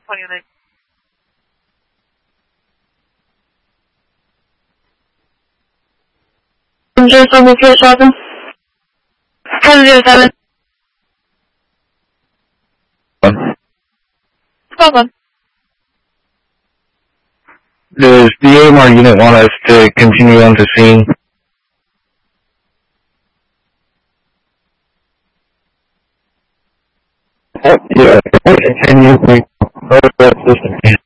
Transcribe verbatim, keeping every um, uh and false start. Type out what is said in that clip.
phone unit. Zero seven zero seven. Seven zero seven. Welcome. Does the A M R unit want us to continue on to scene? Yeah, continue. System.